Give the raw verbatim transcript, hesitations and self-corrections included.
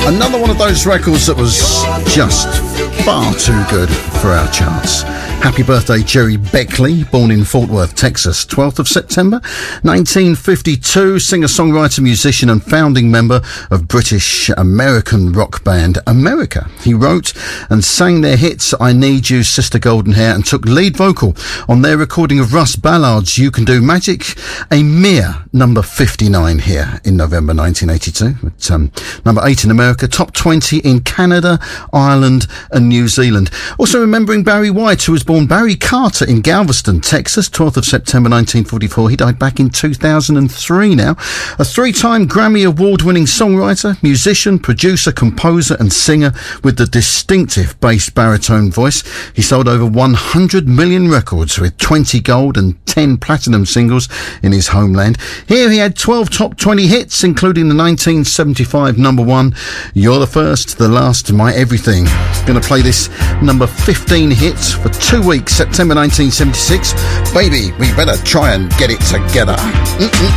Another one of those records that was just far too good for our charts. Happy birthday, Jerry Beckley, born in Fort Worth, Texas, twelfth of September, nineteen fifty-two, singer-songwriter, musician and founding member of British-American rock band America. He wrote and sang their hits I Need You, Sister Golden Hair, and took lead vocal on their recording of Russ Ballard's You Can Do Magic, a mere number fifty-nine here in November nineteen eighty-two. At, um, number eight in America, top twenty in Canada, Ireland and New Zealand. Also remembering Barry White, who was born Barry Carter in Galveston, Texas, twelfth of September nineteen forty-four. He died back in two thousand three now. A three-time Grammy Award-winning songwriter, musician, producer, composer and singer with the distinctive bass baritone voice. He sold over one hundred million records with twenty gold and ten platinum singles in his homeland. Here he had twelve top twenty hits, including the nineteen seventy-five number one, You're the First, the Last, My Everything. Going to play this number fifteen hit for two weeks, September nineteen seventy-six. Baby, we better try and get it together. Mm-mm.